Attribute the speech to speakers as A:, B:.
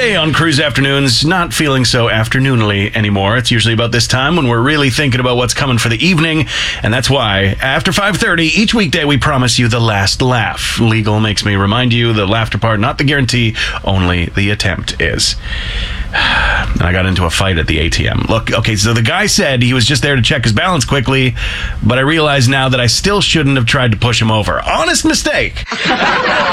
A: Monday on Cruise Afternoons, not feeling so afternoonly anymore. It's usually about this time when we're really thinking about what's coming for the evening, and that's why, after 5:30, each weekday we promise you the last laugh. Legal makes me remind you the laughter part, not the guarantee, only the attempt is. And I got into a fight at the ATM. Look, okay, so the guy said he was just there to check his balance quickly, but I realize now that I still shouldn't have tried to push him over. Honest mistake.